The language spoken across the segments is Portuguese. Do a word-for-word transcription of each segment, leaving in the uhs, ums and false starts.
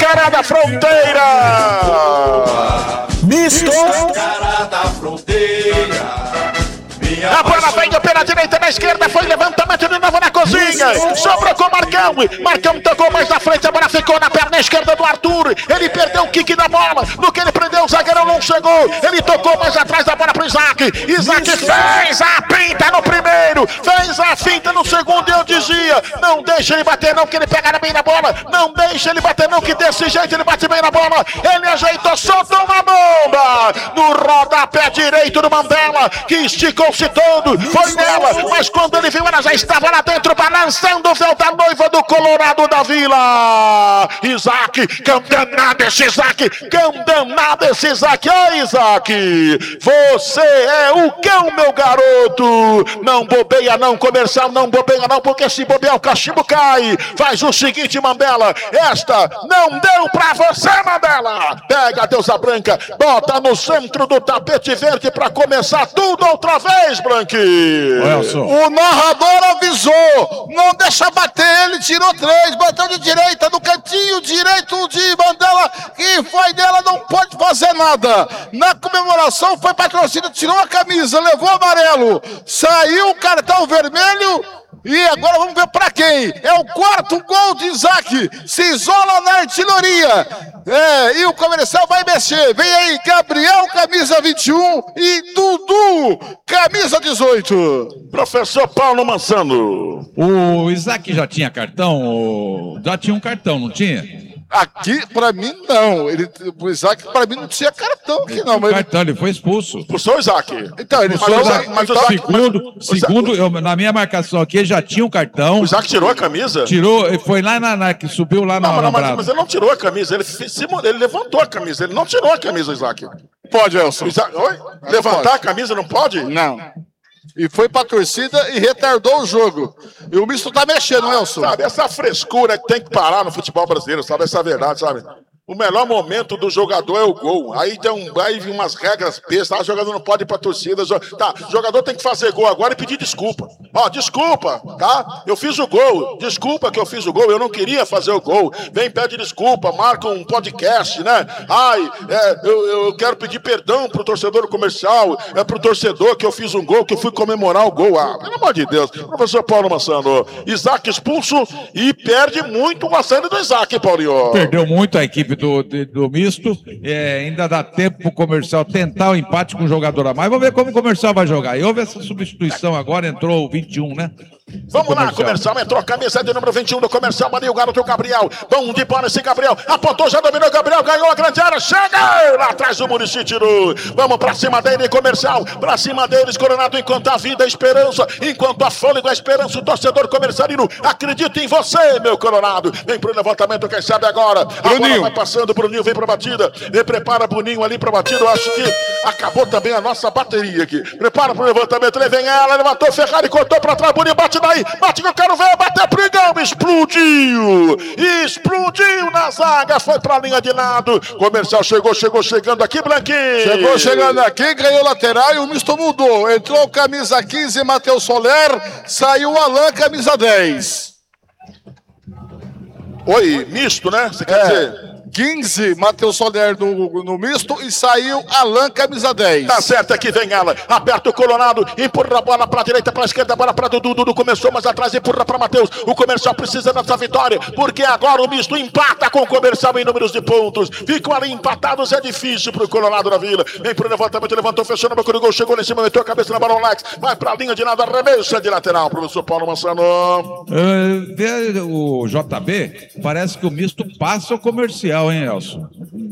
cara da fronteira. Misto. Cara da fronteira. A bola vem pela direita, na esquerda, foi levantamento de novo na cozinha. Sobrou com o Marcão. Marcão tocou mais na frente, a bola ficou na perna esquerda do Arthur. Ele perdeu o kick da bola. No que ele prendeu, o zagueirão não chegou. Ele tocou mais atrás da bola pro Isaac. Isaac fez a pinta no primeiro, fez a finta no segundo. Eu dizia, não deixa ele bater não, que ele pegará bem na bola. Não deixa ele bater não, que desse jeito ele bate bem na bola. Ele ajeitou, soltou uma bomba no rodapé direito do Mandela, que esticou-se todo, foi nela, mas quando ele viu, ela já estava lá dentro, balançando o véu da noiva do Colorado da Vila. Isaac, cão danado esse Isaac, cão danado esse Isaac. Ô Isaac, você é o cão, meu garoto. Não bobeia não, comercial, não bobeia não, porque se bobear o cachimbo cai. Faz o seguinte, Mandela, esta não deu pra você, Mandela. Pega a deusa branca, bota no centro do tapete verde pra começar tudo outra vez, Blanqui. O narrador avisou, não deixa bater, ele tirou três, bateu de direita, no cantinho direito de Mandela, e foi dela, não pode fazer nada. Na comemoração foi pra torcida, tirou a camisa, levou o amarelo, saiu o cartão vermelho. E agora vamos ver pra quem. É o quarto gol de Isaac. Se isola na artilharia. É, e o comercial vai mexer. Vem aí, Gabriel, camisa vinte e um. E Dudu, camisa dezoito. Professor Paulo Mansano. O Isaac já tinha cartão? Já tinha um cartão, não tinha? Aqui, pra mim, não. Ele, o Isaac, pra mim, não tinha cartão aqui, não. Mas cartão, ele foi expulso. Expulsou o Isaac. Então, ele mas, foi. Isaac, mas, então, segundo, mas, segundo eu, na minha marcação aqui, ele já tinha um cartão. O Isaac tirou a camisa? Tirou, foi lá na, na que subiu lá não, na não, mas, mas ele não tirou a camisa, ele, ele levantou a camisa, ele não tirou a camisa, Isaac. Pode, Elson. Isaac, oi? Levantar pode. A camisa não pode? Não. E foi pra torcida e retardou o jogo. E o misto tá mexendo, Elson. Sabe, essa frescura que tem que parar no futebol brasileiro, sabe? Essa é a verdade, sabe? O melhor momento do jogador é o gol. Aí tem um, aí vem umas regras bestas. Ah, o jogador não pode ir pra torcida. Tá, o jogador tem que fazer gol agora e pedir desculpa. Ó, desculpa, tá? Eu fiz o gol. Desculpa que eu fiz o gol. Eu não queria fazer o gol. Vem, pede desculpa, marca um podcast, né? Ai, é, eu, eu quero pedir perdão pro torcedor comercial, é pro torcedor que eu fiz um gol, que eu fui comemorar o gol. Ah, pelo amor de Deus. Professor Paulo Mansano, Isaac expulso e perde muito a saída do Isaac, Paulinho. Perdeu muito a equipe Do, do, do misto, é, ainda dá tempo pro comercial tentar o empate com o jogador a mais. Vamos ver como o comercial vai jogar. E houve essa substituição agora, entrou o vinte e um, né? Vamos comercial. Lá, comercial, entrou a camisa de número vinte e um do comercial, ali o garoto Gabriel, bom de bola esse Gabriel, apontou, já dominou Gabriel, ganhou a grande área, chega lá atrás o Muricy tirou, vamos pra cima dele, comercial, pra cima deles, Coronado, enquanto a vida, a esperança, enquanto a fôlego, a esperança, o torcedor comercialino, acredita em você, meu Coronado, vem pro levantamento, quem sabe agora, a Bruninho. Bola vai passando, Bruninho vem pra batida, e prepara Bruninho ali pra batida, eu acho que acabou também a nossa bateria aqui, prepara pro levantamento, ele vem ela, levantou, Ferrari, cortou pra trás, Bruninho bate daí, bate que eu quero ver, bateu pro Igão, explodiu, explodiu na zaga, foi pra linha de lado, comercial chegou, chegou chegando aqui, Blanquinho. Chegou chegando aqui, ganhou lateral e o misto mudou, entrou camisa quinze, Matheus Soler, saiu Alain, camisa dez. Oi, misto, né? Você quer é. dizer... quinze, Matheus Soler no, no misto e saiu Alain, camisa dez. Tá certo, aqui vem ela, aperta o Colorado, empurra a bola pra direita, pra esquerda, a bola pra Dudu, Dudu começou mais atrás, empurra pra Matheus, o comercial precisa dessa vitória, porque agora o misto empata com o comercial em números de pontos, ficam ali empatados, é difícil pro Colorado da Vila, vem pro levantamento, levantou, fechou no banco do gol, chegou nesse momento, meteu a cabeça na bola, o Lex, vai pra linha de nada, arremessa de lateral, professor Paulo Mansano. Uh, vê o J B, parece que o misto passa o comercial, hein, Elson?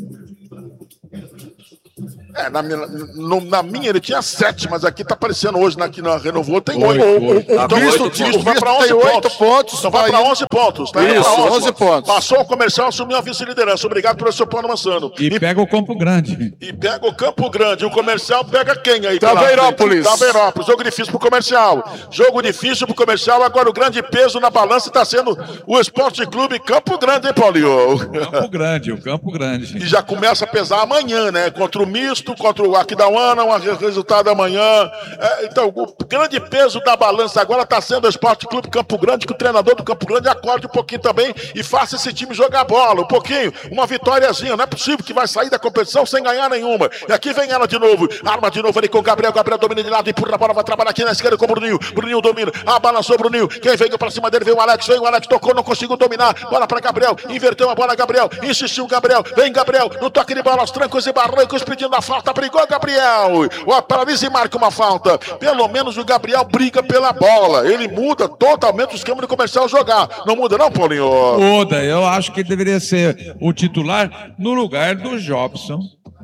É, na minha, no, na minha ele tinha sete, mas aqui tá aparecendo hoje, aqui na Renovou tem oito. oito. Então, o visto vai para onze pontos. pontos. Então vai para onze pontos. Tá? Isso, onze, onze pontos. Passou o comercial, assumiu a vice-liderança. Obrigado, professor Paulo Mansano. E, e pega o Campo Grande. E pega o Campo Grande. O comercial pega quem aí? Taveirópolis. Taveirópolis. Jogo difícil pro comercial. Jogo difícil pro comercial. Agora o grande peso na balança está sendo o Esporte Clube Campo Grande, hein, Paulinho? Campo Grande, o Campo Grande. E já começa a pesar amanhã, né? Contra o misto. misto contra o Aquidauana, um resultado amanhã. É, então, o grande peso da balança agora está sendo o Esporte Clube Campo Grande, que o treinador do Campo Grande acorde um pouquinho também e faça esse time jogar bola, um pouquinho, uma vitóriazinha. Não é possível que vai sair da competição sem ganhar nenhuma. E aqui vem ela de novo, arma de novo ali com o Gabriel, Gabriel domina de lado, empurra a bola, vai trabalhar aqui na esquerda com o Bruninho, Bruninho domina, ah, balançou o Bruninho, quem veio pra cima dele veio o Alex, veio o Alex, tocou, não conseguiu dominar, bola pra Gabriel, inverteu a bola, Gabriel, insistiu o Gabriel, vem Gabriel, no toque de bola, aos trancos e barrancos, pedindo a falta, brigou Gabriel, o Paralise marca uma falta, pelo menos o Gabriel briga pela bola, ele muda totalmente o esquema do Comercial jogar, não muda não, Paulinho? Muda, eu acho que ele deveria ser o titular no lugar do Jobson.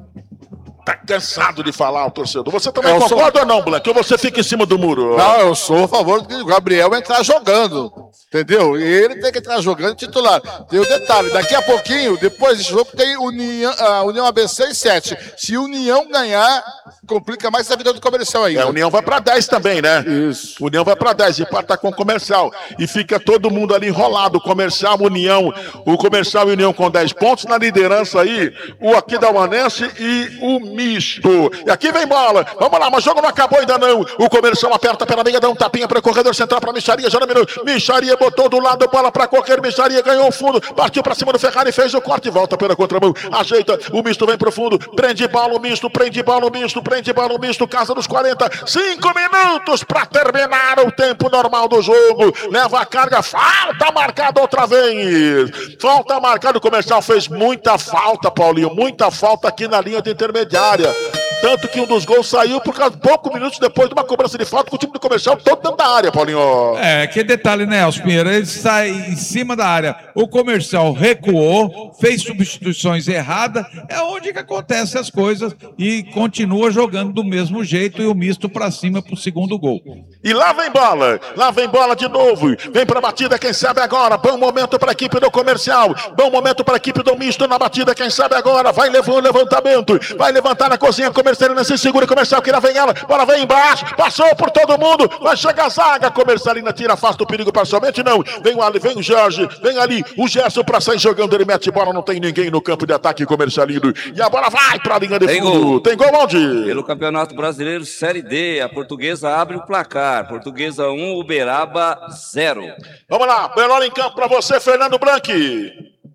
Tá cansado de falar o torcedor. Você também eu concorda sou... ou não, Blanco? Ou você fica em cima do muro? Não, eu sou a favor de o Gabriel entrar jogando. Entendeu? E ele tem que entrar jogando titular. Tem o detalhe, daqui a pouquinho, depois desse jogo, tem União, a União A B C e sete. Se o União ganhar, complica mais a vida do Comercial ainda. É, a União vai pra dez também, né? Isso. União vai pra dez, empata com o Comercial. E fica todo mundo ali enrolado. Comercial, União. O Comercial e União com dez pontos. Na liderança aí, o Aquidauanense e o Misto. E aqui vem bola. Vamos lá, mas o jogo não acabou ainda não. O Comercial aperta pela meia, dá um tapinha para o corredor central para Micharia. Já no minuto. Micharia botou do lado, bola para correr. Micharia ganhou o fundo. Partiu para cima do Ferrari, fez o corte. Volta pela contramão. Ajeita. O Misto vem pro fundo. Prende bola o Misto. Prende bola o Misto. Prende bola o Misto. Casa dos quarenta. Cinco minutos para terminar o tempo normal do jogo. Leva a carga. Falta marcada outra vez. Falta marcada. O Comercial fez muita falta, Paulinho. Muita falta aqui na linha de intermediária. Tanto que um dos gols saiu por causa de poucos minutos depois de uma cobrança de falta com o time do Comercial todo dentro da área, Paulinho. É, que detalhe, né, Elcio Pinheiro? Ele sai em cima da área. O Comercial recuou, fez substituições erradas. É onde que acontecem as coisas e continua jogando do mesmo jeito e o Misto pra cima pro segundo gol. E lá vem bola, lá vem bola de novo. Vem pra batida, quem sabe agora. Bom momento pra equipe do Comercial. Bom momento pra equipe do Misto na batida, quem sabe agora. Vai levar o levantamento, vai levantar na cozinha Comercial. Se segura, Comercial, que lá vem ela, bola vem embaixo, passou por todo mundo, vai chegar a zaga, Comercialina tira, afasta o perigo parcialmente, não, vem ali, vem o Jorge, vem ali, o Gerson pra sair jogando, ele mete bola, não tem ninguém no campo de ataque, Comercialino, e a bola vai pra linha de tem fundo, gol. Tem gol onde? Pelo Campeonato Brasileiro Série D, a Portuguesa abre o placar, Portuguesa um, Uberaba zero. Vamos lá, melhor em campo pra você, Fernando Blanqui.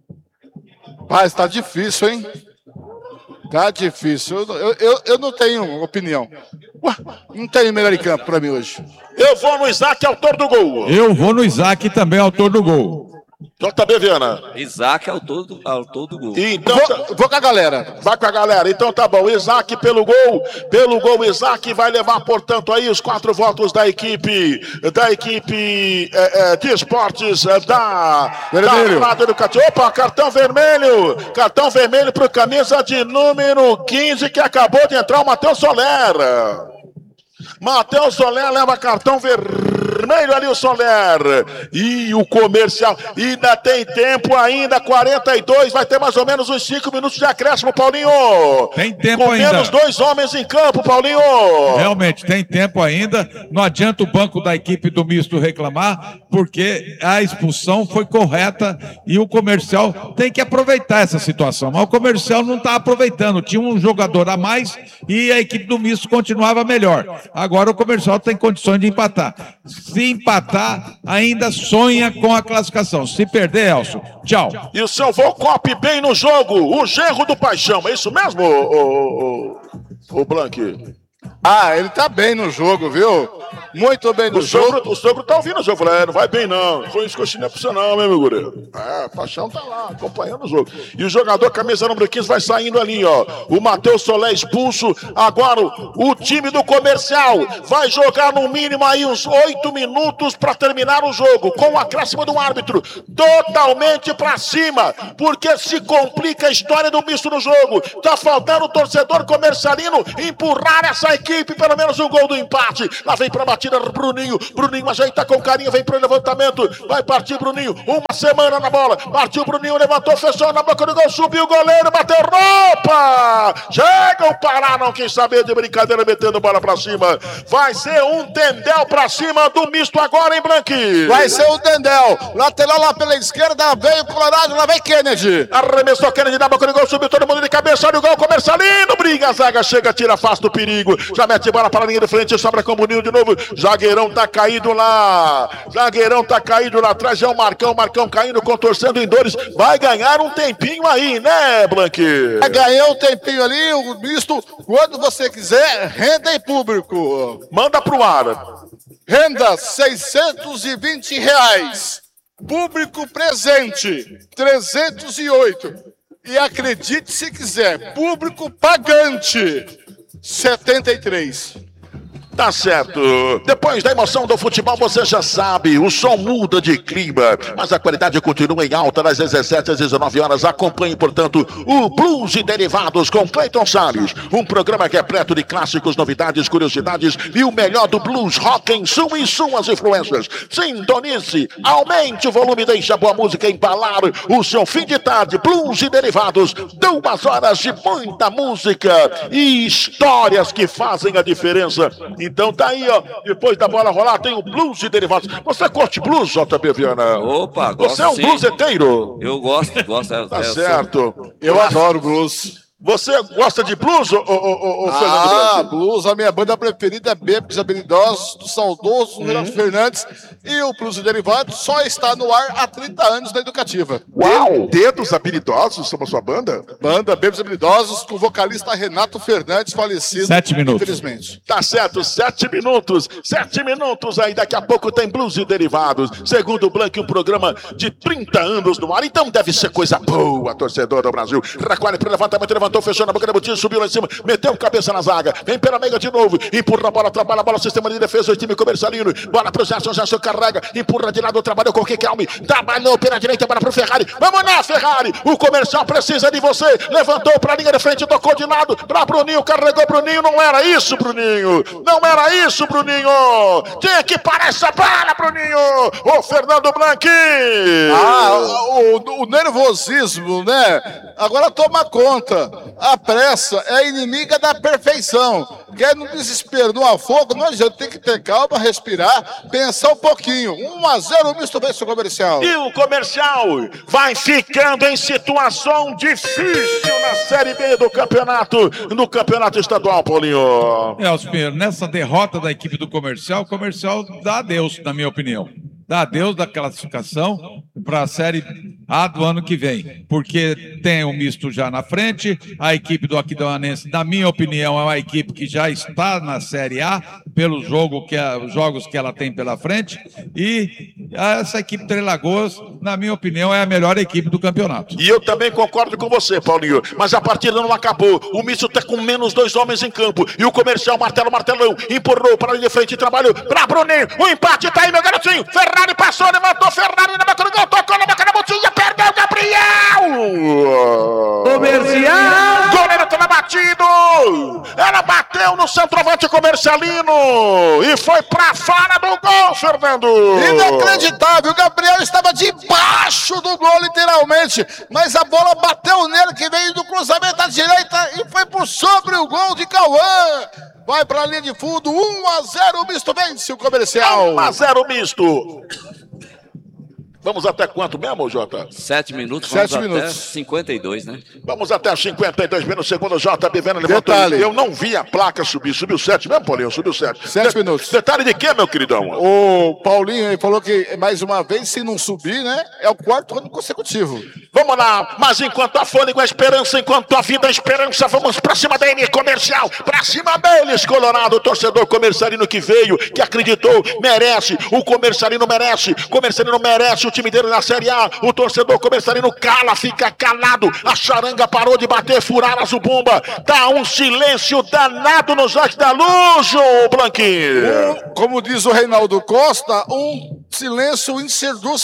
Mas tá difícil, hein? Tá difícil. Eu, eu, eu, eu não tenho opinião. Ué, não tenho melhor em campo pra mim hoje. Eu vou no Isaac, autor do gol. Eu vou no Isaac, também autor do gol. J B Viana. Isaac, autor do, autor do gol. Então, vou, vou com a galera. Vai com a galera. Então tá bom. Isaac pelo gol. Pelo gol, Isaac vai levar, portanto, aí os quatro votos da equipe, da equipe é, é, de esportes é, da, vermelho. da Educativa. Opa, cartão vermelho. Cartão vermelho pro camisa de número quinze que acabou de entrar, o Matheus Soler. Matheus Soler leva cartão vermelho ali, o Soler. E o Comercial ainda tem tempo ainda, quarenta e dois, vai ter mais ou menos uns cinco minutos de acréscimo, Paulinho. Tem tempo Com ainda. menos dois homens em campo, Paulinho. Realmente, tem tempo ainda. Não adianta o banco da equipe do Misto reclamar, porque a expulsão foi correta e o Comercial tem que aproveitar essa situação. Mas o Comercial não está aproveitando. Tinha um jogador a mais e a equipe do Misto continuava melhor. Agora o Comercial tem condições de empatar. Se empatar, ainda sonha com a classificação. Se perder, Elcio, tchau. E o seu Volcop bem no jogo, o genro do Paixão. É isso mesmo, o, o, o, o Blanqui? Ah, ele tá bem no jogo, viu? Muito bem no o jogo. Sogro, o sogro tá ouvindo o jogo. Falei, é, não vai bem não. Foi isso que eu ensinei pra você não, meu amigo goleiro. É, o Paixão tá lá, acompanhando o jogo. E o jogador camisa número quinze vai saindo ali, ó. O Matheus Soler expulso. Agora o time do Comercial vai jogar no mínimo aí uns oito minutos pra terminar o jogo. Com o acréscimo do árbitro. Totalmente pra cima. Porque se complica a história do Misto no jogo. Tá faltando o torcedor comercialino empurrar essa equipe equipe, pelo menos um gol do empate. Lá vem pra batida Bruninho, Bruninho ajeita com carinho, vem pro levantamento, vai partir Bruninho, uma semana na bola, partiu Bruninho, levantou, fechou na boca do gol, subiu o goleiro, bateu roupa, chega o Pará, não quis saber de brincadeira, metendo bola pra cima. Vai ser um Tendel pra cima do misto agora, hein, Blanqui? Vai ser o Tendel, lateral lá pela esquerda, veio o Colorado, lá vem Kennedy. Arremessou Kennedy na boca do gol, subiu todo mundo de cabeça, olha o gol, Comercialino, briga, a zaga chega, tira, afasta o perigo, já mete bola para a linha de frente, sobra com o Bruninho de novo, zagueirão tá caído lá, zagueirão tá caído lá atrás, é o Marcão, Marcão caindo, contorcendo em dores, vai ganhar um tempinho aí, né, Blanqui? Vai ganhar um tempinho ali, o misto, quando você quiser, renda em público. Manda pro ar. Renda seiscentos e vinte reais. Público presente, trezentos e oito. E acredite se quiser, público pagante, setenta e três. Tá certo. Depois da emoção do futebol, você já sabe, o som muda de clima, mas a qualidade continua em alta das dezessete às dezenove horas. Acompanhe, portanto, o Blues e Derivados com Cleiton Salles. Um programa repleto de clássicos, novidades, curiosidades e o melhor do blues, rock and soul e suas influências. Sintonize, aumente o volume, deixe a boa música embalar o seu fim de tarde. Blues e Derivados, duas horas de muita música e histórias que fazem a diferença. Então tá aí, ó. Depois da bola rolar, tem o Blues e Derivados. Você curte blues, J B Viana? Opa, gosto. Você é um sim. bluseteiro? Eu gosto, gosto. É, Tá é, certo. Eu, eu adoro blues. Você gosta de blues, ô, ô, ô, ô, Ah, Fernando? blues, a minha banda preferida é Bebes Habilidosos, do saudoso Renato Fernandes. E o Blues e Derivados só está no ar há trinta anos na Educativa. Uau! Dedos Habilidosos são a sua banda? Banda Bebes Habilidosos, com o vocalista Renato Fernandes, falecido. Sete minutos. Infelizmente. Tá certo, sete minutos, sete minutos aí, daqui a pouco tem Blues e Derivados. Segundo o Blanqui, um programa de trinta anos no ar, então deve ser coisa boa, torcedor do Brasil. Recolhe pro levantamento, levantou, fechou na boca da botinha, subiu lá em cima, meteu cabeça na zaga, vem pela meia de novo, empurra a bola, trabalha a bola, sistema de defesa, o time Comercialino, bola pro Gerson, Gerson carrega, empurra de lado, trabalhou com o Riquelme, trabalhou pela direita, bola pro Ferrari, vamos lá, Ferrari, o Comercial precisa de você, levantou pra linha de frente, tocou de lado, pra Bruninho, carregou Bruninho, não era isso, Bruninho, não era isso, Bruninho, tinha que parar essa bola, Bruninho, o Fernando Blanqui. Ah, o, o nervosismo, né? Agora toma conta. A pressa é inimiga da perfeição. Quer no desespero, no afogo, não adianta, tem que ter calma, respirar, pensar um pouquinho. um a zero, misto vence o Comercial. E o Comercial vai ficando em situação difícil na Série B do campeonato, no campeonato estadual, Paulinho. É, Alcimir, nessa derrota da equipe do Comercial, o Comercial dá adeus, na minha opinião. Dá adeus da classificação para a Série A do ano que vem. Porque tem o misto já na frente, a equipe do Aquidauanense, na minha opinião, é uma equipe que já está na Série A, pelos jogo que a, os jogos que ela tem pela frente, e essa equipe Três Lagoas, na minha opinião, é a melhor equipe do campeonato. E eu também concordo com você, Paulinho, mas a partida não acabou, o misto está com menos dois homens em campo, e o Comercial, martelo, martelão, empurrou para ali de frente, trabalhou para Bruninho, o empate está aí, meu garotinho, Ferrari passou, levantou, Ferrari na boca do gol, tocou na boca da botinha, perdeu o Gabriel! Comercial! Goleiro estava batido! Ela bateu no centroavante Comercialino e foi pra fora do gol, Fernando! Inacreditável, o Gabriel estava debaixo do gol, literalmente, mas a bola bateu nele, que veio do cruzamento à direita e foi por sobre o gol de Cauã. Vai para a linha de fundo, um a zero, o misto vence o Comercial. um a zero misto. Vamos até quanto mesmo, Jota? Sete minutos, Sete vamos minutos. até cinquenta e dois, né? Vamos até cinquenta e dois minutos, segundo o J B Vendo levantou. Detalhe. Eu não vi a placa subir. Subiu sete mesmo, Paulinho? Subiu sete. Sete De- minutos. Detalhe de quê, meu queridão? O Paulinho ele falou que, mais uma vez, se não subir, né, é o quarto ano consecutivo. Vamos lá, mas enquanto há fôlego, a esperança, enquanto há vida, a esperança, vamos pra cima dele, Comercial, pra cima deles, Colorado, o torcedor Comercialino que veio, que acreditou, merece, o Comercialino merece, Comercialino merece, o time dele na Série A, o torcedor Comercialino cala, fica calado, a charanga parou de bater, furar a zubumba, tá um silêncio danado nos olhos da luz, ô Blanquinho. Um, como diz o Reinaldo Costa, um silêncio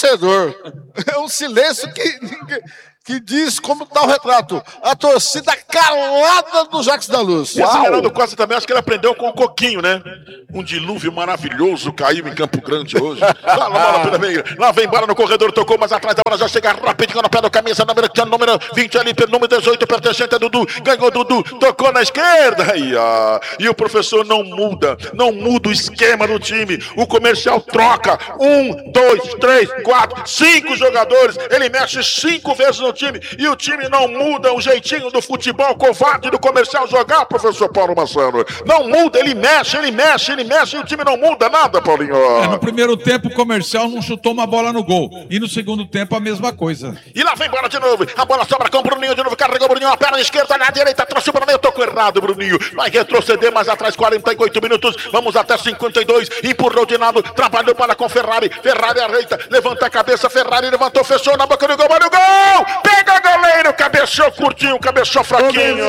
ensurdecedor. É um silêncio que, que diz como está o retrato. A torcida calada do Jacques da Luz. E esse Geraldo Costa também, acho que ele aprendeu com o Coquinho, né? Um dilúvio maravilhoso caiu em Campo Grande hoje. Lá, bola pela meia. Lá vem bola no corredor, tocou mais atrás da bola, já chega rapidinho no pé do camisa, número, número vinte ali, número dezoito, pertencente a Dudu. Ganhou Dudu, tocou na esquerda. Aí, ó. E o professor não muda, não muda o esquema do time. O comercial troca. Um, dois, três, quatro, cinco jogadores. Ele mexe cinco vezes no time e o time não muda o jeitinho do futebol covarde do comercial jogar, professor Paulo Massano. Não muda, ele mexe, ele mexe, ele mexe e o time não muda nada, Paulinho. É, no primeiro tempo o comercial não chutou uma bola no gol. E no segundo tempo a mesma coisa. E lá vem bola de novo. A bola sobra com o Bruninho de novo. Carregou o Bruninho na perna esquerda, na direita. Trouxe o Bruninho. Tocou errado, Bruninho. Vai retroceder mais atrás, quarenta e oito minutos. Vamos até cinquenta e dois. Empurrou de lado. Trabalhou para com Ferrari. Ferrari areita. Levanta a cabeça. Ferrari levantou, fechou na boca do gol. Olha o gol! Pega, goleiro. Cabeceou curtinho, cabeceou fraquinho.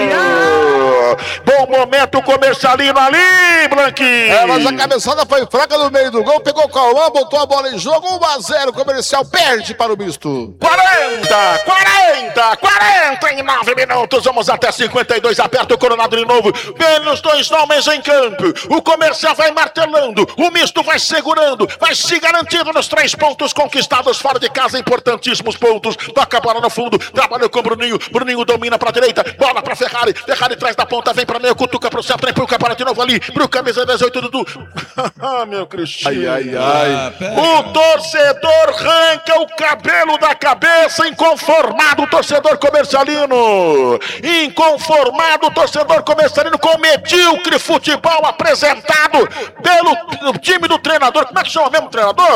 Bom momento comercialino ali, Blanquinho. É, mas a cabeçada foi fraca no meio do gol. Pegou o Cauã, botou a bola em jogo. um a zero. Comercial perde para o misto. quarenta, quarenta, quarenta e nove minutos. Vamos até cinquenta e dois. Aperta o Coronado de novo. Menos dois homens em campo. O comercial vai martelando. O misto vai segurando. Vai se garantindo nos três pontos conquistados fora de casa. Importantíssimos pontos. Toca a bola no fundo. Trabalhou com o Bruninho. Bruninho domina para a direita. Bola para Ferrari. Ferrari traz da ponta. Vem para meio. Cutuca para o centro. Empurra para de novo ali. Pro camisa dezoito, Dudu. Ah, meu Cristiano. Ai, ai, ai. O torcedor arranca o cabelo da cabeça. Inconformado o torcedor comercialino. Inconformado o torcedor comercialino com o medíocre futebol apresentado pelo time do treinador. Como é que chama mesmo o treinador?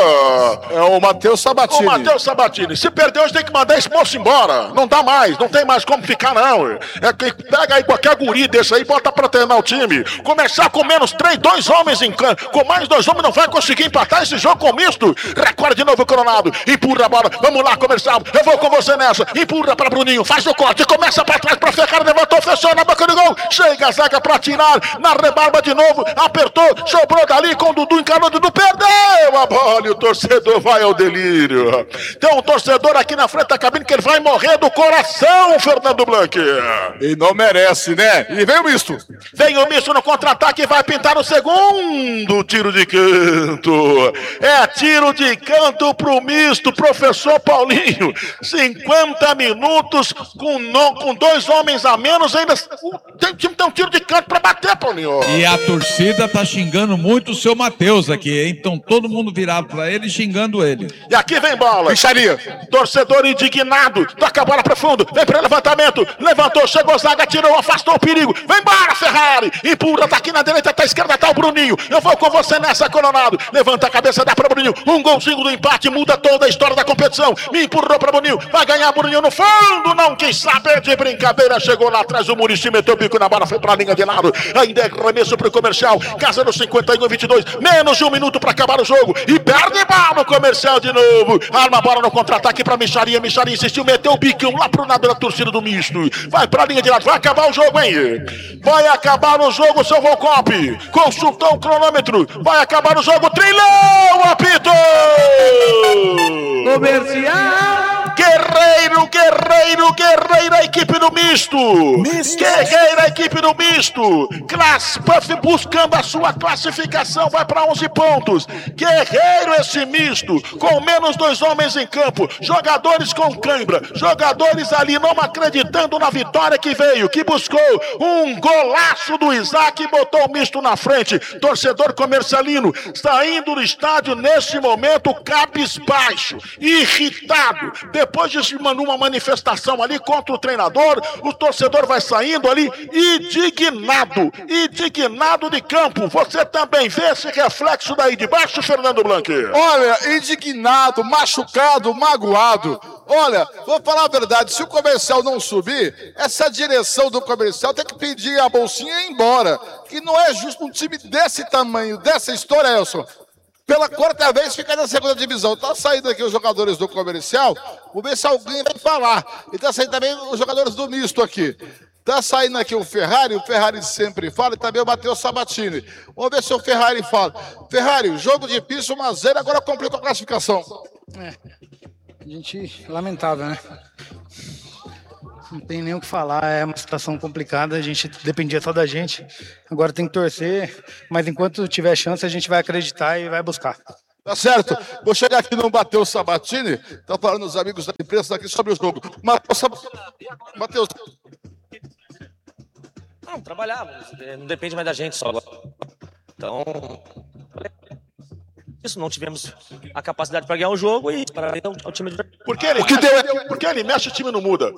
É o Matheus Sabatini. O Matheus Sabatini. Se perder hoje tem que mandar esse moço embora. Não dá mais, não tem mais como ficar não. É que pega aí qualquer guri desse aí, bota pra treinar o time. Começar com menos três, dois homens em campo. Com mais dois homens não vai conseguir empatar esse jogo com misto. Recorda de novo o Coronado. Empurra a bola. Vamos lá, comercial. Eu vou com você nessa. Empurra para Bruninho. Faz o corte. Começa para trás para Ferrari. Levantou, fechou na boca do gol. Chega a zaga para tirar. Na rebarba de novo. Apertou. Sobrou dali com o Dudu. Encarou. Dudu perdeu a bola. E o torcedor vai ao delírio. Tem um torcedor aqui na frente da cabine que ele vai morrer do coração, Fernando Blanc. E não merece, né? E vem o misto. Vem o misto no contra-ataque. Vai pintar o segundo tiro de canto. É tiro de canto pro misto, professor Paulinho. cinquenta minutos com, no, com dois homens a menos. Ainda tem, tem um tiro de canto pra bater, Paulinho. E a torcida tá xingando muito o seu Matheus aqui, hein? Então todo mundo virado pra ele xingando ele. E aqui vem bola. Bicharia. Torcedor indignado. Toca a bola pro fundo. Vem pro levantamento. Levantou, chegou, zaga, tirou, afastou o perigo. Vem embora, Ferrari. Empurra, tá aqui na direita, tá à esquerda, tá o Bruninho. Eu vou com você nessa, Coronado. Levanta a cabeça, dá pra Bruninho. Um golzinho do empate, muda toda a história da competição. Me empurrou pra Bruninho. Vai ganhar Bruninho no fundo. Não quis saber de brincadeira. Chegou lá atrás o Muricy, meteu o bico na bola, foi pra linha de lado. Ainda é remesso pro comercial. Casa no cinquenta e um, vinte e dois. Menos de um minuto pra acabar o jogo. E perde bola no comercial de novo. Arma a bola no contra-ataque pra Micharia. Micharia insistiu, meteu o bicão lá pro lado da torcida do misto. Vai pra linha de lado. Vai acabar o jogo, hein? Vai acabar o jogo, seu Volcop. Consultou o cronômetro. Vai acabar o jogo. Trilhão, apito! Comercial! Guerreiro, guerreiro, guerreiro, a equipe do misto. misto. Guerreiro, a equipe do misto. Class Puff buscando a sua classificação, vai para onze pontos. Guerreiro esse misto, com menos dois homens em campo. Jogadores com cãibra, jogadores ali não acreditando na vitória que veio, que buscou um golaço do Isaac e botou o misto na frente. Torcedor comercialino saindo do estádio nesse momento cabisbaixo, irritado. Depois de uma manifestação ali contra o treinador, o torcedor vai saindo ali indignado, indignado de campo. Você também vê esse reflexo daí de baixo, Fernando Blanc? Olha, indignado, machucado, magoado. Olha, vou falar a verdade, se o comercial não subir, essa direção do comercial tem que pedir a bolsinha e ir embora. Que não é justo um time desse tamanho, dessa história, Elson. Pela quarta vez fica na segunda divisão. Tá saindo aqui os jogadores do comercial. Vamos ver se alguém vai falar. E tá saindo também os jogadores do misto aqui. Tá saindo aqui o Ferrari, o Ferrari sempre fala, e também o Matheus Sabatini. Vamos ver se o Ferrari fala. Ferrari, jogo difícil, um a zero, agora completa a classificação. É, a gente, lamentável, né? Não tem nem o que falar, é uma situação complicada, a gente dependia só da gente, agora tem que torcer, mas enquanto tiver chance a gente vai acreditar e vai buscar. Tá certo, vou chegar aqui no Matheus Sabatini, tá falando os amigos da imprensa aqui sobre o jogo. Matheus. Não, trabalhávamos, não depende mais da gente só agora. Então, isso, não tivemos a capacidade para ganhar o jogo e para ver o time de... Por que ele, o que mexe, deu... por que ele mexe o time não muda?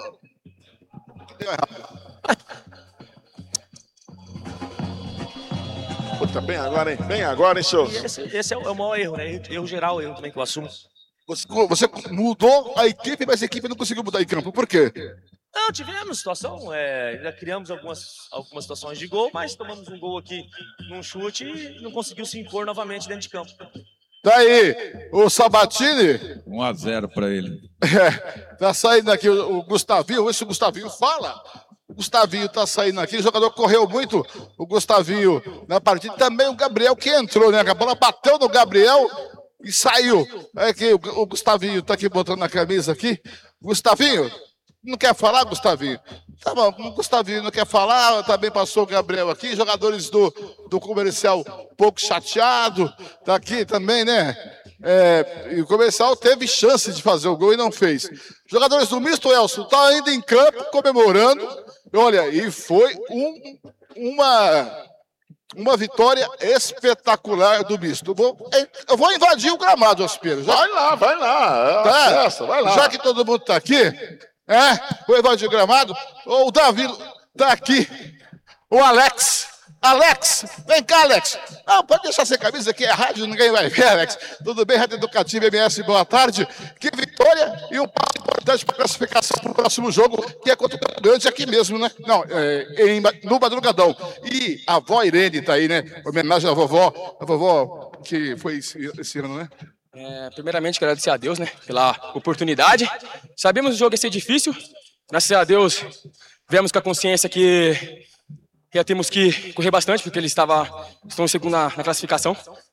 Puta, bem agora, hein? Bem agora, hein, seus? Esse, esse é, o, é o maior erro, né? Erro, erro geral, erro também que eu assumo. Você, você mudou a equipe, mas a equipe não conseguiu mudar em campo. Por quê? Não, tivemos situação, é, ainda criamos algumas, algumas situações de gol, mas tomamos um gol aqui num chute e não conseguiu se impor novamente dentro de campo. Daí, o Sabatini... um a zero para ele. É, tá saindo aqui o, o Gustavinho, vê se o Gustavinho fala. O Gustavinho tá saindo aqui, o jogador correu muito, o Gustavinho na partida. Também o Gabriel que entrou, né? A bola bateu no Gabriel e saiu. É que o, o Gustavinho tá aqui botando a camisa aqui. Gustavinho... Não quer falar, Gustavinho? Tá bom, o Gustavinho não quer falar, também passou o Gabriel aqui, jogadores do, do comercial um pouco chateado, tá aqui também, né? É, e o comercial teve chance de fazer o gol e não fez. Jogadores do misto, Elcio, tá ainda em campo comemorando, olha, e foi um, uma, uma vitória espetacular do misto. Eu vou, eu vou invadir o gramado, Aspiro. Já, Vai lá, vai lá. tá, Acessa, vai lá. já que todo mundo tá aqui... É, o Evaldir Gramado, o Davi tá aqui, o Alex, Alex, vem cá, Alex. Não, pode deixar sem camisa aqui, é rádio, ninguém vai ver, Alex. Tudo bem, Rádio Educativa M S, boa tarde. Que vitória e um passo importante para a classificação para o próximo jogo, que é contra o Campo Grande aqui mesmo, né? Não, é, em, no Madrugadão. E a avó Irene tá aí, né? Homenagem à vovó, a vovó que foi esse, esse ano, né? É, primeiramente, quero agradecer a Deus, né, pela oportunidade. Sabemos que o jogo ia ser difícil. Graças a Deus, viemos com a consciência que já temos que correr bastante, porque ele estava estão em segundo na, na classificação.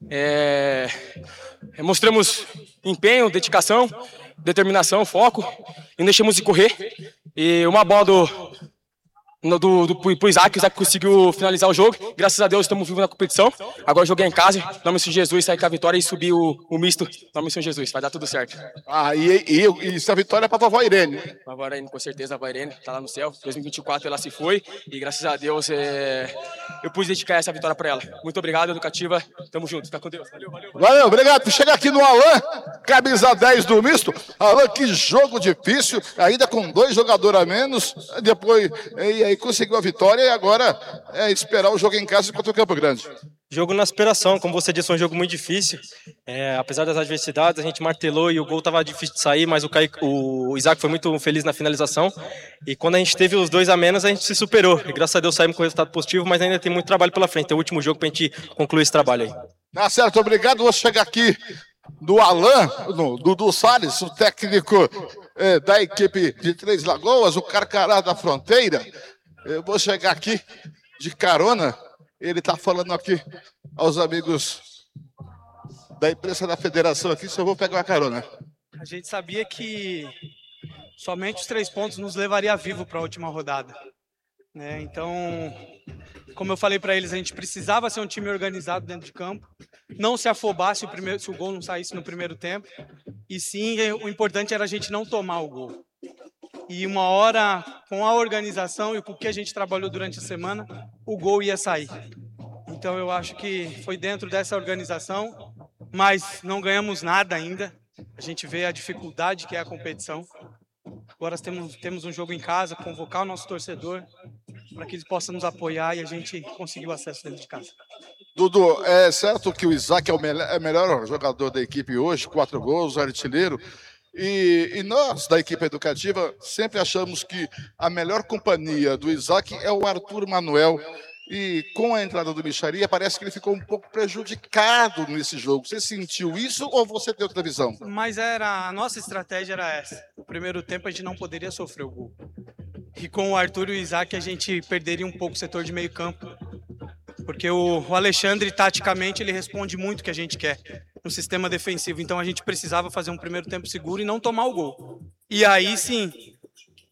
É, mostramos empenho, dedicação, determinação, foco, e não deixamos de correr. E uma bola do... Do, do, pro Isaac, o Isaac conseguiu finalizar o jogo. Graças a Deus estamos vivos na competição. Agora joguei em casa, em nome do Senhor Jesus, sair com a vitória e subir o, o misto, em nome do Senhor Jesus. Vai dar tudo certo. Ah, e, e, e essa vitória é para a vovó Irene. A vovó Irene, com certeza, a vovó Irene está lá no céu. dois mil e vinte e quatro ela se foi e graças a Deus é, eu pude dedicar essa vitória para ela. Muito obrigado, Educativa. Tamo junto. Fica com Deus. Valeu, valeu. Valeu, obrigado. Chega aqui no Alan, camisa dez do misto. Alan, que jogo difícil, ainda com dois jogadores a menos. Depois, e aí conseguiu a vitória e agora é esperar o jogo em casa contra o Campo Grande. Jogo na aspiração, como você disse, foi um jogo muito difícil. É, apesar das adversidades, a gente martelou e o gol estava difícil de sair, mas o, Kaique, o Isaac foi muito feliz na finalização. E quando a gente teve os dois a menos, a gente se superou. E graças a Deus saímos com resultado positivo, mas ainda tem muito trabalho pela frente. É o último jogo para a gente concluir esse trabalho aí. Tá certo, obrigado. Vou chegar aqui do Alan, do Dudu Salles, o técnico é, da equipe de Três Lagoas, o Carcará da Fronteira. Eu vou chegar aqui de carona, ele está falando aqui aos amigos da imprensa da federação aqui, se eu vou pegar uma carona. A gente sabia que somente os três pontos nos levaria vivo para a última rodada, né? Então, como eu falei para eles, a gente precisava ser um time organizado dentro de campo, não se afobar se o, primeiro, se o gol não saísse no primeiro tempo, e sim, o importante era a gente não tomar o gol. E uma hora, com a organização e com o que a gente trabalhou durante a semana, o gol ia sair. Então eu acho que foi dentro dessa organização, mas não ganhamos nada ainda. A gente vê a dificuldade que é a competição. Agora temos, temos um jogo em casa, convocar o nosso torcedor para que eles possam nos apoiar e a gente conseguir o acesso dentro de casa. Dudu, é certo que o Isaac é o melhor, é o melhor jogador da equipe hoje, quatro gols, artilheiro. E, e nós, da equipe educativa, sempre achamos que a melhor companhia do Isaac é o Arthur Manuel. E com a entrada do Micharia, parece que ele ficou um pouco prejudicado nesse jogo. Você sentiu isso ou você tem outra visão? Mas era, a nossa estratégia era essa. No primeiro tempo a gente não poderia sofrer o gol. E com o Arthur e o Isaac a gente perderia um pouco o setor de meio campo. Porque o, o Alexandre, taticamente, ele responde muito o que a gente quer no sistema defensivo. Então a gente precisava fazer um primeiro tempo seguro e não tomar o gol. E aí sim,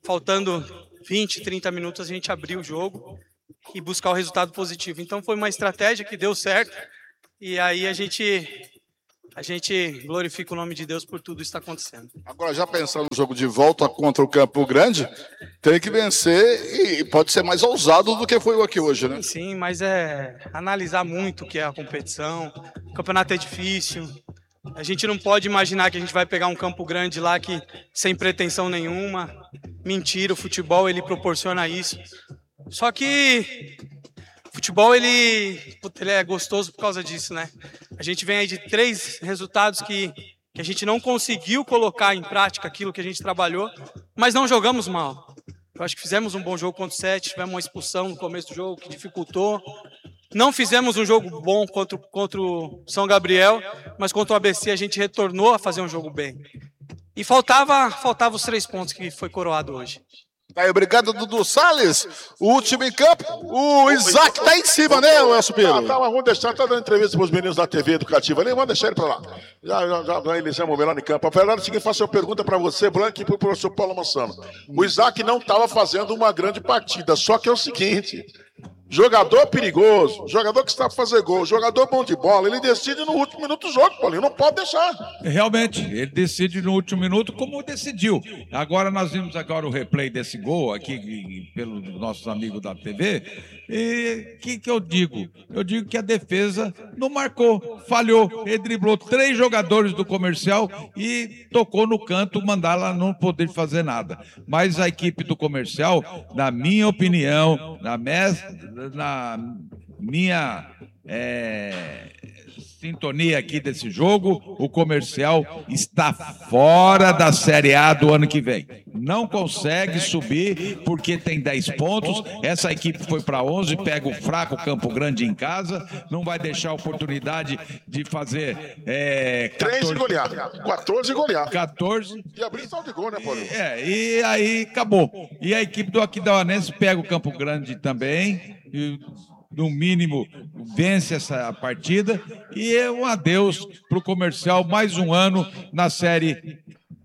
faltando vinte, trinta minutos, a gente abrir o jogo e buscar o resultado positivo. Então foi uma estratégia que deu certo e aí a gente, a gente glorifica o nome de Deus por tudo isso que está acontecendo. Agora, já pensando no jogo de volta contra o Campo Grande, tem que vencer e pode ser mais ousado do que foi o aqui hoje, né? Sim, sim, mas é analisar muito o que é a competição. O campeonato é difícil. A gente não pode imaginar que a gente vai pegar um Campo Grande lá que sem pretensão nenhuma. Mentira, o futebol ele proporciona isso. Só que o futebol ele, ele é gostoso por causa disso, né? A gente vem aí de três resultados que, que a gente não conseguiu colocar em prática aquilo que a gente trabalhou, mas não jogamos mal. Eu acho que fizemos um bom jogo contra o Sete, tivemos uma expulsão no começo do jogo que dificultou. Não fizemos um jogo bom contra, contra o São Gabriel, mas contra o A B C a gente retornou a fazer um jogo bem. E faltava, faltava os três pontos que foi coroado hoje. Aí, obrigado, Dudu Salles. O último em campo, o Isaac tá em cima, né, Elcio Pinheiro? Tá, tá, mas vamos deixar, tá dando entrevista pros meninos da T V Educativa ali, vamos deixar ele pra lá. Já, já, já, já elegemos o melhor em campo. A verdade é o seguinte, faço uma pergunta pra você, Blanco, e pro professor Paulo Massano. O Isaac não tava fazendo uma grande partida, só que é o seguinte... Jogador perigoso, jogador que está para fazer gol, jogador bom de bola, ele decide no último minuto do jogo, Paulinho, não pode deixar. Realmente, ele decide no último minuto como decidiu. Agora nós vimos agora o replay desse gol aqui pelos nossos amigos da T V. E o que, que eu digo? Eu digo que a defesa não marcou, falhou. Ele driblou três jogadores do Comercial e tocou no canto, mandar lá não poder fazer nada. Mas a equipe do Comercial, na minha opinião, na minha... na minha é, sintonia aqui desse jogo, o Comercial está fora da Série A do ano que vem. Não consegue subir porque tem dez pontos. Essa equipe foi para onze, pega o fraco Campo Grande em casa, não vai deixar a oportunidade de fazer é, treze goleados, quatorze goleados. quatorze. E abrir saldo de gol, né, Paulo? É, e aí acabou. E a equipe do Aquidauanense pega o Campo Grande também, e, no mínimo, vence essa partida e é um adeus para o Comercial, mais um ano na Série.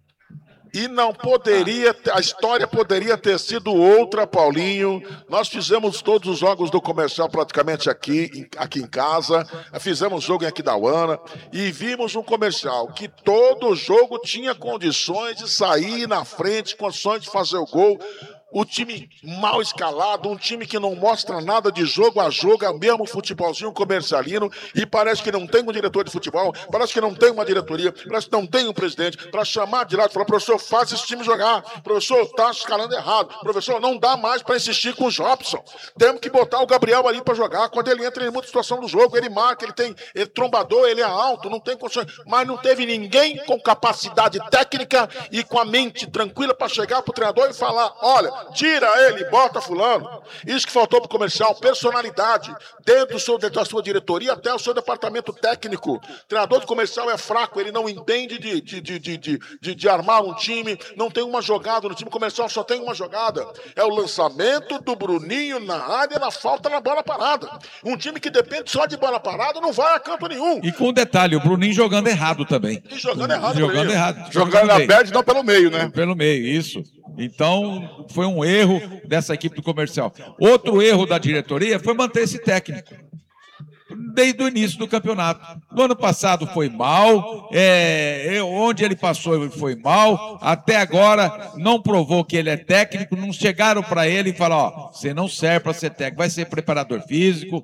E não poderia, a história poderia ter sido outra, Paulinho. Nós fizemos todos os jogos do Comercial praticamente aqui, aqui em casa. Fizemos jogo em Aquidauana e vimos um Comercial que todo jogo tinha condições de sair na frente, condições de fazer o gol. O time mal escalado, um time que não mostra nada de jogo a jogo, é o mesmo futebolzinho comercialino, e parece que não tem um diretor de futebol, parece que não tem uma diretoria, parece que não tem um presidente para chamar de lado e falar: professor, faz esse time jogar, professor, tá escalando errado, professor, não dá mais para insistir com o Jobson, temos que botar o Gabriel ali para jogar. Quando ele entra em muita situação do jogo, ele marca, ele tem ele trombador, ele é alto, não tem condições, mas não teve ninguém com capacidade técnica e com a mente tranquila para chegar pro treinador e falar: olha, tira ele, bota fulano. Isso que faltou pro Comercial, personalidade, dentro do seu, da sua diretoria até o seu departamento técnico. O treinador do Comercial é fraco, ele não entende de, de, de, de, de, de, de armar um time, não tem uma jogada, no time Comercial só tem uma jogada, é o lançamento do Bruninho na área, na falta na bola parada. Um time que depende só de bola parada não vai a canto nenhum. E com um detalhe, o Bruninho jogando errado também. E jogando errado. Jogando errado. Jogando na perde, não pelo meio, né? Pelo meio, isso. Então, foi um erro dessa equipe do Comercial. Outro erro da diretoria foi manter esse técnico desde o início do campeonato. No ano passado foi mal, é, onde ele passou ele foi mal, até agora não provou que ele é técnico, não chegaram para ele e falaram: ó, você não serve para ser técnico, vai ser preparador físico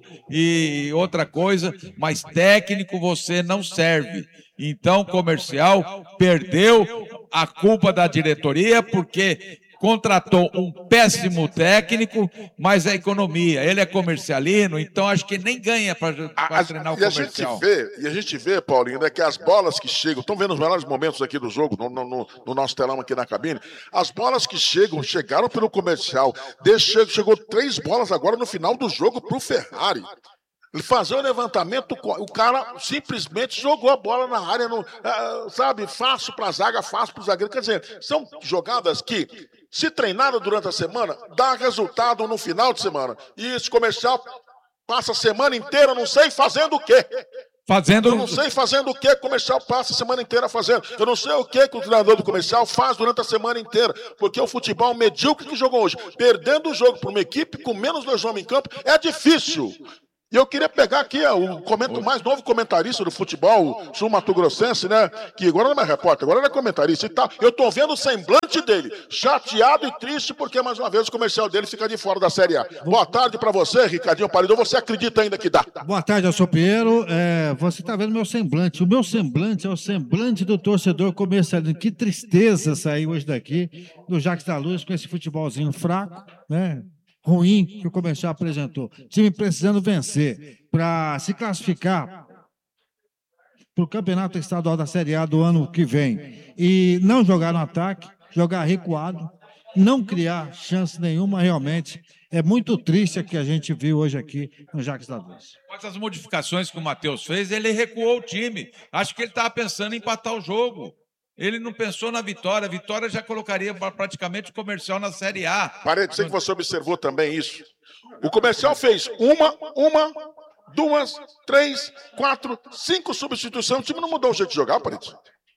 e outra coisa, mas técnico você não serve. Então, o Comercial perdeu a culpa da diretoria porque contratou um péssimo técnico, mas é economia. Ele é comercialino, então acho que nem ganha para treinar o e a Comercial. Gente vê, e a gente vê, Paulinho, né, que as bolas que chegam, estão vendo os melhores momentos aqui do jogo, no, no, no nosso telão aqui na cabine, as bolas que chegam, chegaram pelo Comercial, chegou, chegou três bolas agora no final do jogo para o Ferrari. Fazer o levantamento, o cara simplesmente jogou a bola na área, no, sabe, fácil para a zaga, fácil para o zagueiro. Quer dizer, são jogadas que, se treinaram durante a semana, dá resultado no final de semana. E esse Comercial passa a semana inteira, não sei fazendo o quê. Fazendo... Eu não sei fazendo o que o comercial passa a semana inteira fazendo. Eu não sei o que, que o treinador do comercial faz durante a semana inteira. Porque o futebol medíocre que jogou hoje, perdendo o jogo para uma equipe com menos dois homens em campo, é difícil. E eu queria pegar aqui ó, o comento mais novo comentarista do futebol sul-mato-grossense, né? Que agora não é mais repórter, agora ele é comentarista e tal. Eu tô vendo o semblante dele, chateado e triste, porque mais uma vez o comercial dele fica de fora da Série A. Boa tarde para você, Ricardinho Paredão. Você acredita ainda que dá? Boa tarde, Alson Pinheiro. É, você tá vendo meu semblante. O meu semblante é o semblante do torcedor comercialista. Que tristeza sair hoje daqui do Jacques da Luz com esse futebolzinho fraco, né? Ruim que o comercial apresentou. Time precisando vencer para se classificar para o campeonato estadual da Série A do ano que vem. E não jogar no ataque, jogar recuado, não criar chance nenhuma, realmente. É muito triste o que a gente viu hoje aqui no Jacques da Luz. Com essas modificações que o Matheus fez, ele recuou o time. Acho que ele estava pensando em empatar o jogo. Ele não pensou na vitória. A vitória já colocaria praticamente o comercial na Série A. Parede, sei que você observou também isso. O comercial fez uma, uma, duas, três, quatro, cinco substituições. O time não mudou o jeito de jogar, Parede.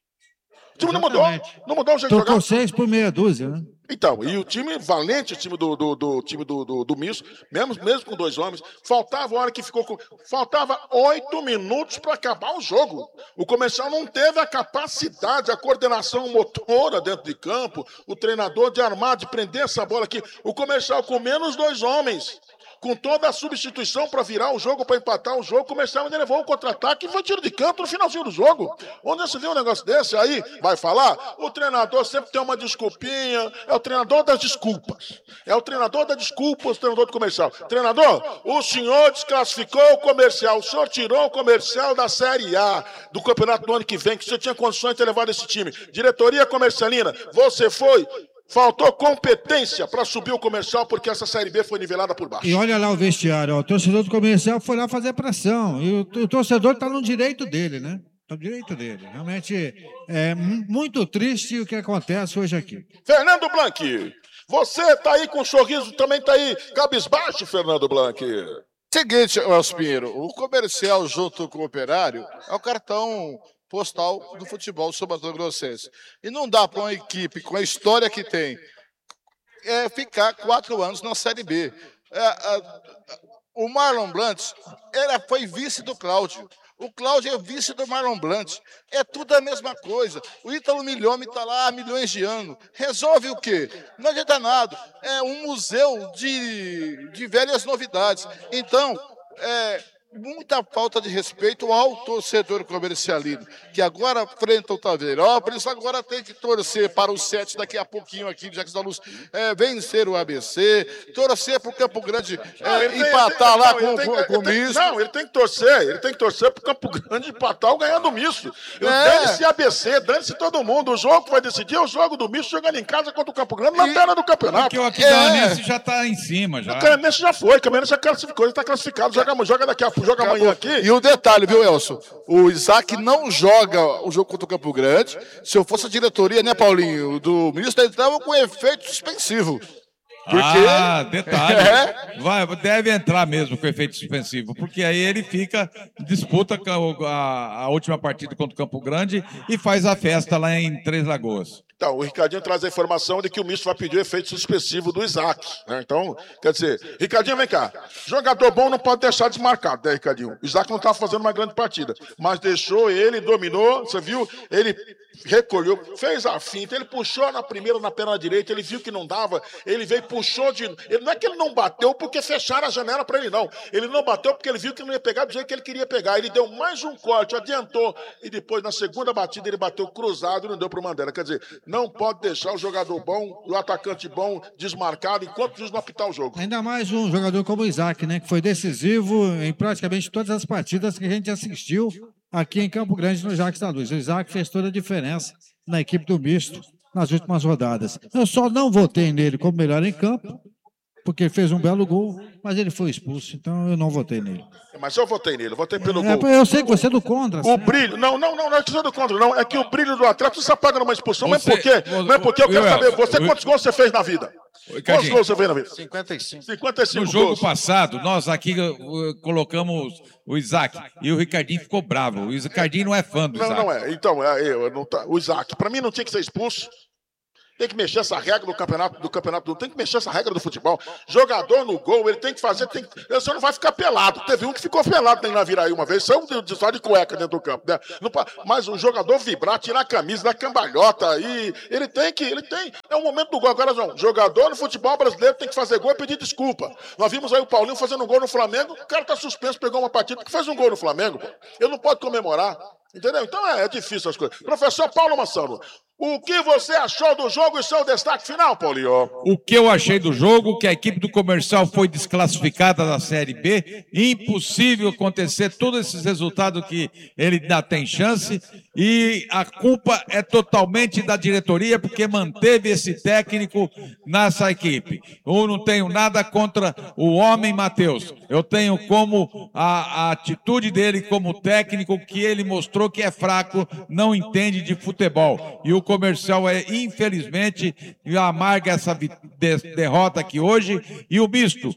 O time não mudou. Não mudou o jeito de jogar. Tocou seis por meia dúzia, né? Então, e o time valente, o time do, do, do, time do, do, do Misto, mesmo, mesmo com dois homens, faltava a hora que ficou com. Faltava oito minutos para acabar o jogo. O comercial não teve a capacidade, a coordenação motora dentro de campo, o treinador de armar, de prender essa bola aqui. O comercial com menos dois homens. Com toda a substituição para virar o jogo, para empatar o jogo, o comercial ainda levou um contra-ataque e foi tiro de canto no finalzinho do jogo. Onde você vê um negócio desse aí, vai falar? O treinador sempre tem uma desculpinha, é o treinador das desculpas. É o treinador das desculpas, o treinador do comercial. Treinador, o senhor desclassificou o comercial, o senhor tirou o comercial da Série A do campeonato do ano que vem, que você tinha condições de ter levado esse time. Diretoria comercialina, você foi... Faltou competência para subir o comercial porque essa Série B foi nivelada por baixo. E olha lá o vestiário, ó, o torcedor do comercial foi lá fazer pressão. E o, o torcedor está no direito dele, né? Está no direito dele. Realmente é muito triste o que acontece hoje aqui. Fernando Blanc, você está aí com um sorriso, também está aí cabisbaixo, Fernando Blanc. Seguinte, Elcio Pinheiro, o comercial junto com o operário é o cartão postal do futebol sul-mato-grossense. E não dá para uma equipe com a história que tem é, ficar quatro anos na Série B. É, é, o Marlon Blant era, foi vice do Cláudio. O Cláudio é vice do Marlon Blant. É tudo a mesma coisa. O Ítalo Milhome está lá há milhões de anos. Resolve o quê? Não adianta nada. É um museu de, de velhas novidades. Então, é... muita falta de respeito ao torcedor comercialino, que agora enfrenta o Taveirópolis, agora tem que torcer para o sete daqui a pouquinho aqui, Jacques da Luz, é, vencer o A B C, torcer para o Campo Grande é, ele empatar tem, lá não, com, tem, com, com o Misto. Não, ele tem que torcer, ele tem que torcer para o Campo Grande empatar ou ganhar do Misto. É. Dane-se A B C, dane-se todo mundo. O jogo que vai decidir é o jogo do Misto jogando em casa contra o Campo Grande na perna do campeonato. Porque o Aquidauanense é. já está em cima. Já. O Aquidauanense já foi, o Aquidauanense já classificou, ele está classificado, joga, joga daqui a joga amanhã aqui. E o detalhe, viu, Elcio? O Isaac não joga o jogo contra o Campo Grande. Se eu fosse a diretoria, né, Paulinho, do Ministro, ele estava com efeito suspensivo. Porque... Ah, detalhe. É. Vai, deve entrar mesmo com efeito suspensivo, porque aí ele fica, disputa a, a última partida contra o Campo Grande e faz a festa lá em Três Lagoas. Então, o Ricardinho traz a informação de que o Misto vai pedir o efeito suspensivo do Isaac. Né? Então, quer dizer, Ricardinho, vem cá. Jogador bom não pode deixar desmarcado, né, Ricardinho? O Isaac não estava fazendo uma grande partida, mas deixou ele, dominou, você viu? Ele recolheu, fez a finta, ele puxou na primeira, na perna direita, ele viu que não dava, ele veio, puxou de... Ele, não é que ele não bateu porque fecharam a janela para ele, não. Ele não bateu porque ele viu que não ia pegar do jeito que ele queria pegar. Ele deu mais um corte, adiantou, e depois, na segunda batida, ele bateu cruzado e não deu para o Mandela. Quer dizer, não pode deixar o jogador bom, o atacante bom, desmarcado, enquanto o juiz não apitar o jogo. Ainda mais um jogador como o Isaac, né, que foi decisivo em praticamente todas as partidas que a gente assistiu aqui em Campo Grande, no Jacques da Luz. O Isaac fez toda a diferença na equipe do Misto nas últimas rodadas. Eu só não votei nele como melhor em campo, porque ele fez um belo gol, mas ele foi expulso, então eu não votei nele. Mas eu votei nele, eu votei pelo é, gol. Eu sei que você é do contra. O sabe? brilho, não, não, não, não é que você é do contra, não. É que o brilho do atleta se apaga numa expulsão, mas por quê? Não é porque eu quero saber, você quantos gols você fez na vida? Quantos gols você vê na vida? cinquenta e cinco. cinquenta e cinco No jogo gols. passado, nós aqui uh, colocamos o Isaac e o Ricardinho ficou bravo. O Ricardinho não é fã do Não, Isaac. não é. Então, é, eu, não tá, o Isaac, pra mim não tinha que ser expulso. Tem que mexer essa regra do campeonato, do campeonato, tem que mexer essa regra do futebol. Jogador no gol, ele tem que fazer, tem que, ele só não vai ficar pelado. Teve um que ficou pelado nem na Viraí uma vez, saiu de, de, só de cueca dentro do campo, né? Não, mas o jogador vibrar, tirar a camisa da cambalhota aí, ele tem que, ele tem, é o momento do gol. Agora, não, jogador no futebol brasileiro tem que fazer gol e pedir desculpa. Nós vimos aí o Paulinho fazendo um gol no Flamengo, o cara tá suspenso, pegou uma partida que fez um gol no Flamengo, pô. Ele não pode comemorar. Entendeu? Então é, é difícil as coisas. Professor Paulo Massano, o que você achou do jogo e seu destaque final, Paulinho? O que eu achei do jogo, que a equipe do Comercial foi desclassificada da Série B, impossível acontecer todos esses resultados que ele ainda tem chance, e a culpa é totalmente da diretoria, porque manteve esse técnico nessa equipe. Eu não tenho nada contra o homem Matheus, eu tenho como a, a atitude dele como técnico, que ele mostrou que é fraco, não entende de futebol, e o Comercial é, infelizmente, amarga essa de derrota aqui hoje, e o Misto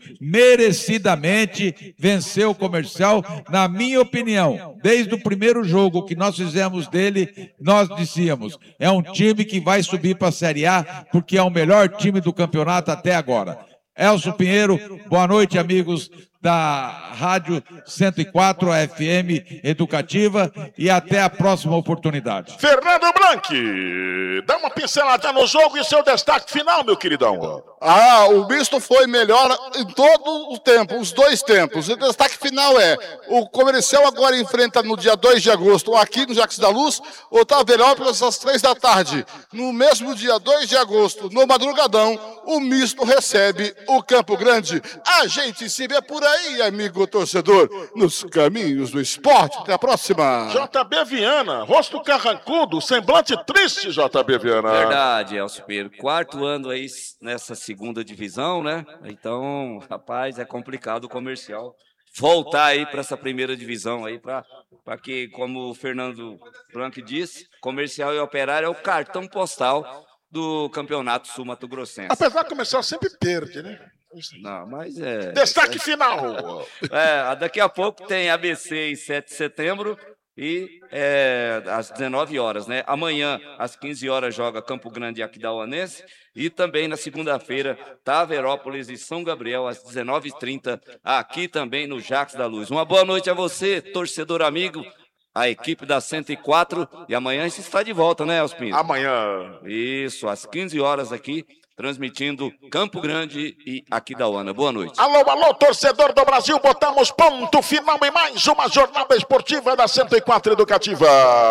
merecidamente venceu o Comercial, na minha opinião. Desde o primeiro jogo que nós fizemos dele, nós dizíamos, é um time que vai subir para a Série A, porque é o melhor time do campeonato até agora. Elcio Pinheiro, boa noite, amigos da Rádio cento e quatro F M Educativa, e até a próxima oportunidade. Fernando Blanqui, dá uma pincelada no jogo e seu destaque final, meu queridão. Ah, o misto foi melhor em todo o tempo, os dois tempos. O destaque final é, o Comercial agora enfrenta no dia dois de agosto, aqui no Jacques da Luz, o Taverópolis às três da tarde. No mesmo dia dois de agosto, no madrugadão, o misto recebe o Campo Grande. A gente se vê por aí, amigo torcedor, nos caminhos do esporte. Até a próxima. J B Viana, rosto carrancudo, semblante triste, J B Viana. Verdade, Elcio Pinheiro. Quarto ano aí nessa segunda divisão, né? Então, rapaz, é complicado o Comercial voltar aí para essa primeira divisão aí, para que, como o Fernando Blanc disse, Comercial e Operário é o cartão postal do Campeonato Sul-Mato-Grossense. Apesar que o Comercial sempre perde, né? Não, mas é... Destaque final! É, daqui a pouco tem A B C em sete de setembro e é, às dezenove horas, né? Amanhã, às quinze horas, joga Campo Grande e Aquidauanense. E também na segunda-feira, Taverópolis e São Gabriel, às dezenove e trinta, aqui também no Jacques da Luz. Uma boa noite a você, torcedor amigo, a equipe da cento e quatro. E amanhã a gente está de volta, né, Elcio Pinheiro? Amanhã. Isso, às quinze horas aqui, transmitindo Campo Grande e Aquidauana. Boa noite. Alô, alô, torcedor do Brasil, botamos ponto final em mais uma jornada esportiva da cento e quatro Educativa.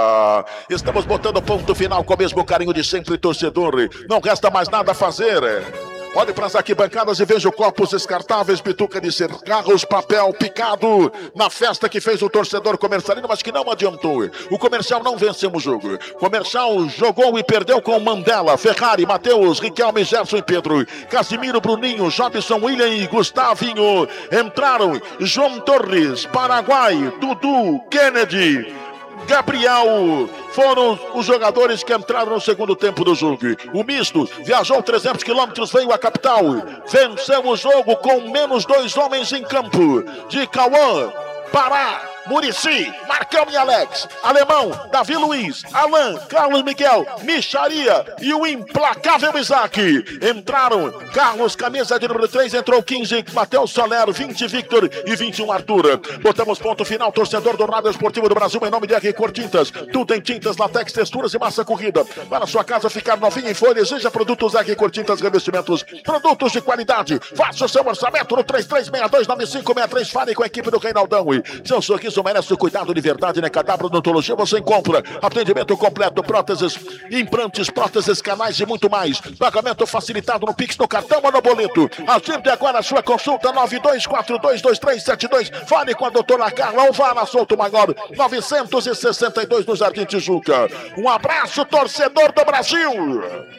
Estamos botando ponto final com o mesmo carinho de sempre, torcedor. Não resta mais nada a fazer. Olhe para as arquibancadas e veja copos descartáveis, bituca de cigarros, papel picado na festa que fez o torcedor comercialino, mas que não adiantou. O Comercial não venceu o jogo. Comercial jogou e perdeu com Mandela, Ferrari, Matheus, Riquelme, Gerson e Pedro, Casimiro, Bruninho, Jobson, William e Gustavinho. Entraram João Torres, Paraguai, Dudu, Kennedy, Gabriel, foram os jogadores que entraram no segundo tempo do jogo. O misto viajou trezentos quilômetros, veio à capital, venceu o jogo com menos dois homens em campo. De Cauã, Pará, Murici, Marcão e Alex, Alemão, Davi Luiz, Alain, Carlos Miguel, Micharia e o implacável Isaac. Entraram Carlos, camisa de número três, entrou quinze, Matheus Soler, vinte, Victor e vinte e um, Arthur. Botamos ponto final, torcedor do Rádio Esportivo do Brasil, em nome de R Cor Tintas. Tudo em tintas, latex, texturas e massa corrida. Para sua casa ficar novinha em folha, exija produtos R Cor Tintas, revestimentos, produtos de qualidade. Faça o seu orçamento no três três seis dois nove cinco seis três. Fale com a equipe do Reinaldão. Seu sorriso merece o cuidado de verdade, né? Cadabra Odontologia, você encontra atendimento completo, próteses, implantes, próteses, canais e muito mais. Pagamento facilitado no Pix, no cartão ou no boleto. Agende agora a sua consulta, nove dois quatro dois dois três sete dois. Fale com a doutora Carla ou vá na Souto Maior, novecentos e sessenta e dois, no Jardim Tijuca. Um abraço, torcedor do Brasil!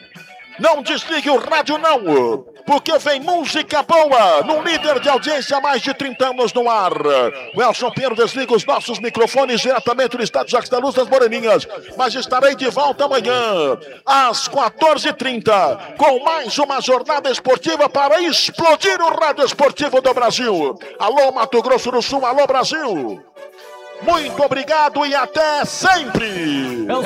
Não desligue o rádio não, porque vem música boa no líder de audiência há mais de trinta anos no ar. O Elson Pinheiro desliga os nossos microfones diretamente do estádio Jacques da Luz das Moreninhas, mas estarei de volta amanhã às quatorze e trinta com mais uma jornada esportiva para explodir o rádio esportivo do Brasil. Alô Mato Grosso do Sul, alô Brasil. Muito obrigado e até sempre.